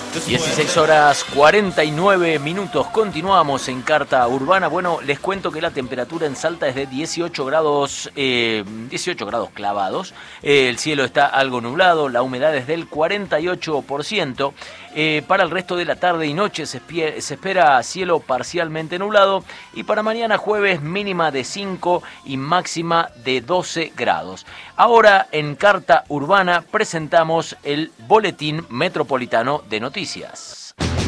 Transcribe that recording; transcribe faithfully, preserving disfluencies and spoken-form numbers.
dieciséis horas cuarenta y nueve minutos, continuamos en Carta Urbana. Bueno, les cuento que la temperatura en Salta es de dieciocho grados, eh, dieciocho grados clavados. Eh, el cielo está algo nublado, la humedad es del cuarenta y ocho por ciento. Eh, para el resto de la tarde y noche se, espie, se espera cielo parcialmente nublado. Y para mañana jueves mínima de cinco y máxima de doce grados. Ahora en Carta Urbana presentamos el Boletín Metropolitano de Noticias.